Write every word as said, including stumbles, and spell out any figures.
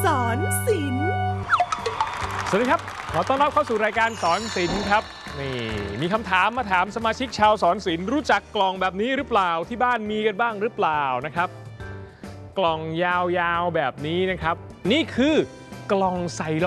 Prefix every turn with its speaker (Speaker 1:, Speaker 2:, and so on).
Speaker 1: สอนศิลป์
Speaker 2: สวัสดีครับขอต้อนรับเข้าสู่รายการสอนศิลป์ครับนี่มีคำถามมาถามสมาชิกชาวสอนศิลป์รู้จักกล่องแบบนี้หรือเปล่าที่บ้านมีกันบ้างหรือเปล่านะครับกล่องยาวๆแบบนี้นะครับนี่คือกล่องใส่